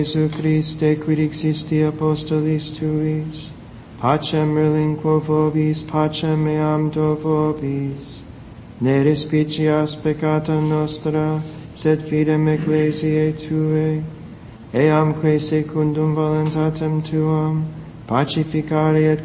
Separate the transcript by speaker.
Speaker 1: Jesu Christe, quid existi apostolis tuis, pacem relinquo vobis, pacem meam do vobis. Ne respicias peccata nostra, sed fidem ecclesiae Tuae, eamque secundum voluntatem Tuam, pacificare et